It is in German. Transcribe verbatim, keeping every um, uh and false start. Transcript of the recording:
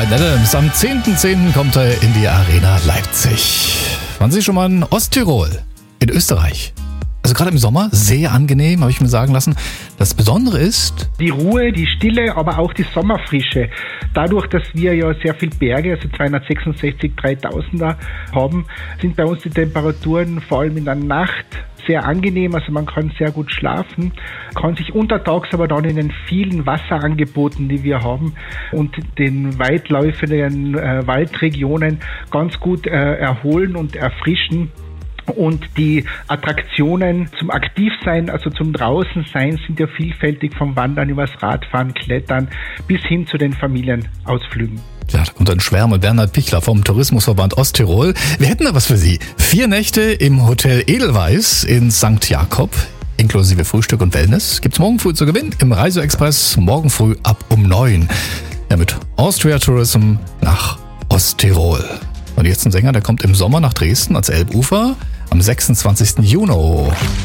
Bryan Adams. Am zehnten zehnten kommt er in die Arena Leipzig. Waren Sie schon mal in Osttirol, in Österreich? Also gerade im Sommer sehr angenehm, habe ich mir sagen lassen. Das Besondere ist die Ruhe, die Stille, aber auch die Sommerfrische. Dadurch, dass wir ja sehr viel Berge, also zweihundertsechsundsechzig dreitausender haben, sind bei uns die Temperaturen vor allem in der Nacht sehr angenehm. Also man kann sehr gut schlafen, kann sich untertags aber dann in den vielen Wasserangeboten, die wir haben und den weitläufigen äh, Waldregionen ganz gut äh, erholen und erfrischen. Und die Attraktionen zum Aktivsein, also zum Draußensein, sind ja vielfältig, vom Wandern übers Radfahren, Klettern bis hin zu den Familienausflügen. Ja, da kommt ein Schwärmer, Bernhard Pichler vom Tourismusverband Osttirol. Wir hätten da was für Sie. Vier Nächte im Hotel Edelweiss in Sankt Jakob, inklusive Frühstück und Wellness. Gibt's morgen früh zu gewinnen im Reiseexpress, morgen früh ab um neun. Ja, mit Austria Tourism nach Osttirol. Und jetzt ein Sänger, der kommt im Sommer nach Dresden als Elbufer am sechsundzwanzigsten Juni.